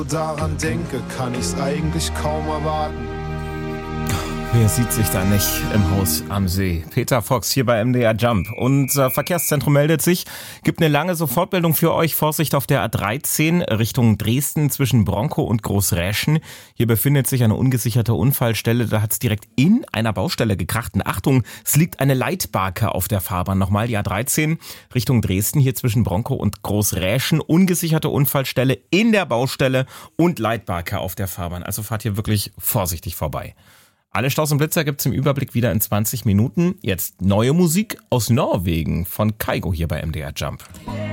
Daran denke, kann ich's eigentlich kaum erwarten. Wer sieht sich da nicht im Haus am See? Peter Fox hier bei MDR Jump. Unser Verkehrszentrum meldet sich, gibt eine lange Sofortmeldung für euch. Vorsicht auf der A13 Richtung Dresden zwischen Bronkow und Großräschen. Hier befindet sich eine ungesicherte Unfallstelle. Da hat's direkt in einer Baustelle gekracht. Und Achtung, es liegt eine Leitbarke auf der Fahrbahn. Nochmal die A13 Richtung Dresden, hier zwischen Bronkow und Großräschen. Ungesicherte Unfallstelle in der Baustelle und Leitbarke auf der Fahrbahn. Also fahrt hier wirklich vorsichtig vorbei. Alle Staus und Blitzer gibt's im Überblick wieder in 20 Minuten. Jetzt neue Musik aus Norwegen von Kygo hier bei MDR Jump.